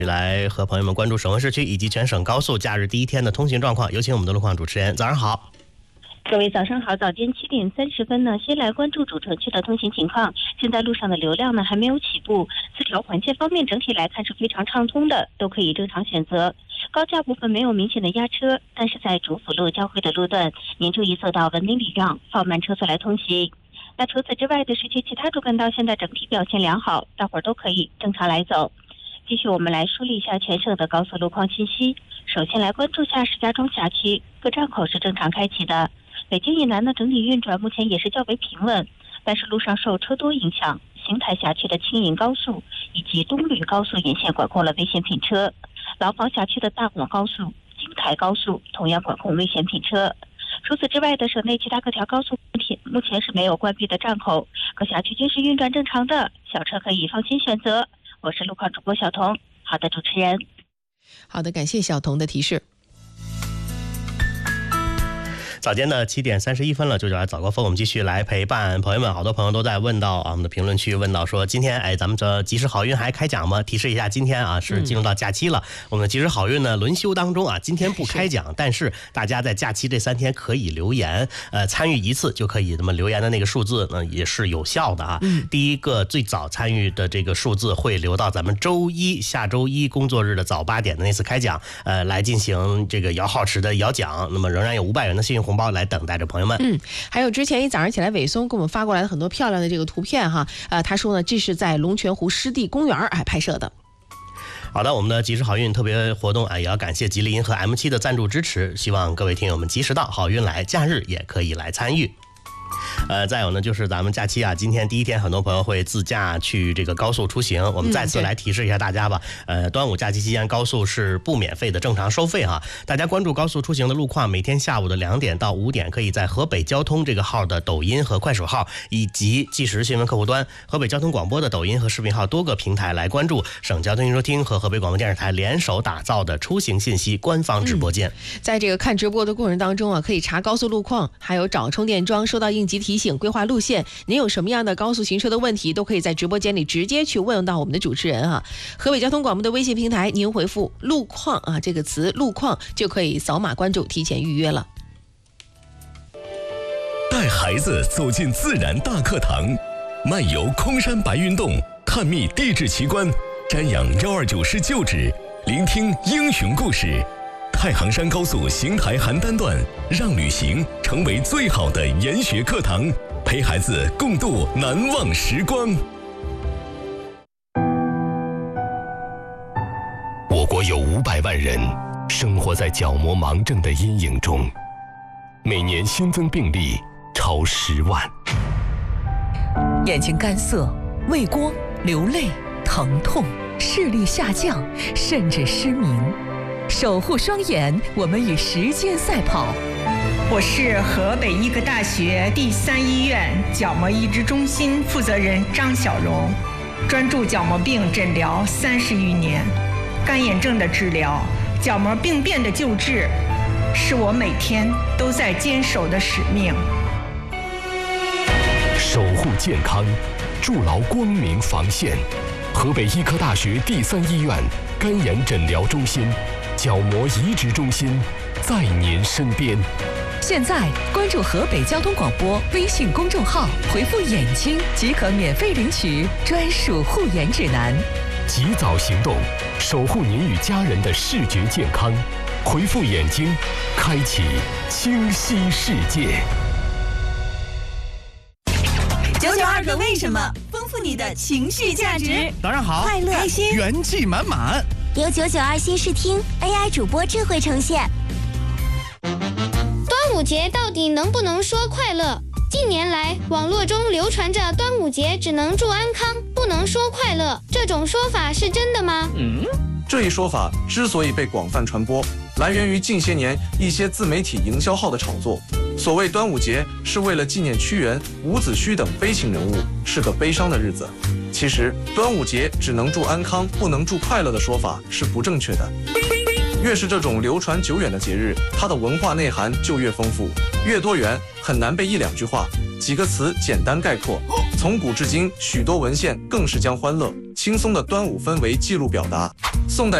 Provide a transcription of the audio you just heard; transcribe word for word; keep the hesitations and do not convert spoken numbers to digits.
来和朋友们关注省会市区以及全省高速假日第一天的通行状况，有请我们的路况主持人。早上好。 各位早上好，早间七点三十分呢，先来关注主城区的通行情况。现在路上的流量呢还没有起步，四条环线方面整体来看是非常畅通的，都可以正常选择。高架部分没有明显的压车，但是在主辅路交汇的路段，您注意做到文明礼让，放慢车速来通行。那除此之外的市区其他主干道现在整体表现良好，大伙儿都可以正常来走。继续我们来梳理一下全省的高速路况信息。首先来关注下石家庄辖区，各站口是正常开启的。北京以南的整体运转目前也是较为平稳，但是路上受车多影响，邢台辖区的青银高速以及东吕高速沿线管控了危险品车。廊坊辖区的大广高速、京台高速同样管控危险品车。除此之外的省内其他各条高速目前是没有关闭的站口，各辖区均是运转正常的，小车可以放心选择。我是路况主播小彤。好的，主持人。 好的，感谢小彤的提示。 早间的七点三十一分了，九九二早高峰，我们继续来陪伴朋友们。好多朋友都在问到啊，我们的评论区问到说，今天哎，咱们这及时好运还开奖吗？提示一下，今天啊是进入到假期了，嗯、我们的及时好运呢轮休当中啊，今天不开奖，但是大家在假期这三天可以留言，呃，参与一次就可以，那么留言的那个数字呢也是有效的啊。嗯、第一个最早参与的这个数字会留到咱们周一下周一工作日的早八点的那次开奖，呃，来进行这个摇号池的摇奖。那么仍然有五百元的幸运红包来等待着朋友们。 嗯，还有之前一早上起来，伟松给我们发过来了很多漂亮的这个图片哈。呃，他说呢，这是在龙泉湖湿地公园哎拍摄的。 好的，我们的及时好运特别活动啊，也要感谢吉利银和 M 七 的赞助支持，希望各位听友们及时到，好运来，假日也可以来参与。呃，再有呢，就是咱们假期啊，今天第一天，很多朋友会自驾去这个高速出行。我们再次来提示一下大家吧。嗯、呃，端午假期期间，高速是不免费的，正常收费哈。大家关注高速出行的路况，每天下午的两点到五点，可以在河北交通这个号的抖音和快手号，以及即时新闻客户端、河北交通广播的抖音和视频号多个平台来关注省交通运输厅和河北广播电视台联手打造的出行信息官方直播间。 嗯、在这个看直播的过程当中啊，可以查高速路况，还有找充电桩，收到应急提醒，规划路线。您有什么样的高速行车的问题，都可以在直播间里直接去问到我们的主持人啊。河北交通广播的微信平台，您回复路况啊这个词路况，就可以扫码关注，提前预约了。 带孩子走进自然大课堂，漫游空山白云洞，探秘地质奇观，瞻仰幺二九市旧址，聆听英雄故事。太行山高速邢台邯郸段，让旅行成为最好的研学课堂，陪孩子共度难忘时光。我国有五百万人生活在角膜盲症的阴影中，每年新增病例超十万。 眼睛干涩、畏光、流泪、疼痛、视力下降，甚至失明。守护双眼，我们与时间赛跑。 我是河北医科大学第三医院角膜移植中心负责人张小荣，专注角膜病诊疗三十余年，干眼症的治疗、角膜病变的救治，是我每天都在坚守的使命。 守护健康，筑牢光明防线。河北医科大学第三医院干眼诊疗中心、角膜移植中心在您身边。 现在关注河北交通广播微信公众号，回复眼睛即可免费领取专属护眼指南。 及早行动，守护您与家人的视觉健康。回复眼睛，开启清晰世界。 九九二个为什么，丰富你的情绪价值。 早上好， 快乐开心， 元气满满。 由九九二新视听 A I 主播智慧呈现。 端午节到底能不能说快乐？近年来，网络中流传着端午节只能祝安康，不能说快乐，这种说法是真的吗？ 嗯，这一说法之所以被广泛传播，来源于近些年一些自媒体营销号的炒作。所谓端午节是为了纪念屈原、伍子胥等悲情人物，是个悲伤的日子。其实，端午节只能祝安康，不能祝快乐的说法是不正确的。越是这种流传久远的节日，它的文化内涵就越丰富，越多元，很难被一两句话、几个词简单概括。从古至今，许多文献更是将欢乐、 轻松的端午氛围记录表达。宋代